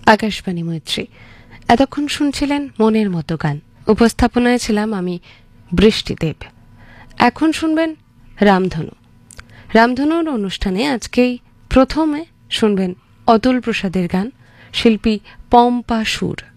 আকাশবাণী মৈত্রী। এতক্ষণ শুনছিলেন মনের মতো গান। উপস্থাপনায় ছিলাম আমি বৃষ্টিদেব। এখন শুনবেন রামধনু। রামধনুর অনুষ্ঠানে আজকেই প্রথমে শুনবেন অতুল প্রসাদের গান, শিল্পী পম্পা সুর।